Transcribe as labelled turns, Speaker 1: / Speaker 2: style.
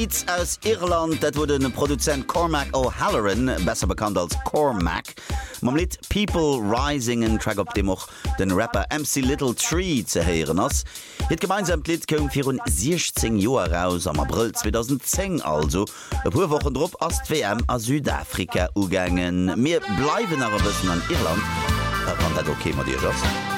Speaker 1: Beats aus Irland, dat wurde den Produzent Cormac O'Halloran, besser bekannt als Cormac, mam Lied People Rising en Track op dem auch den Rapper MC Little Tree zu hören ass. Het gemeinsam Lied kom vir un 16 Joer raus am April 2010 also. E paar Wochen drop as WM a Südafrika ugangen. Mir bleiben aber bisssen an Irland. Wann dat okay mat dir just?